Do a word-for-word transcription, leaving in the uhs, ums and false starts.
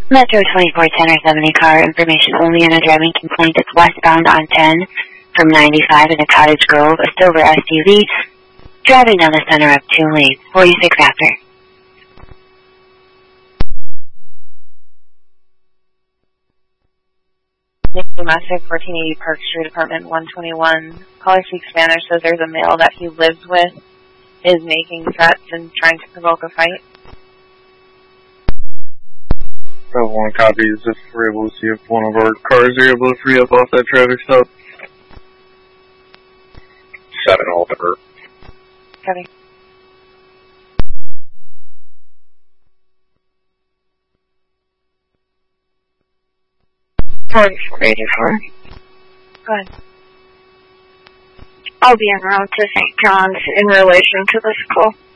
Metro twenty-four ten or seventy car, information only on a driving complaint. It's westbound on ten from ninety-five in a Cottage Grove, a silver S U V, driving down the center of two lanes, forty-six after. Nicky Master, fourteen eighty Park Street, apartment one twenty-one. Caller speaks Spanish, says there's a male that he lives with is making threats and trying to provoke a fight. I have one copy. Is if we're able to see if one of our cars are able to free up off that traffic stop. Seven all over. Copy. forty-four eighty-four. Go ahead. I'll be en route to Saint John's in relation to this call.